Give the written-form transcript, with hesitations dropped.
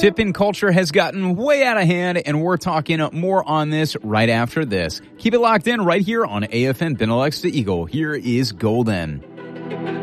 Tip-in culture has gotten way out of hand, and we're talking more on this right after this. Keep it locked in right here on AFN Benelux to Eagle. Here is Golden.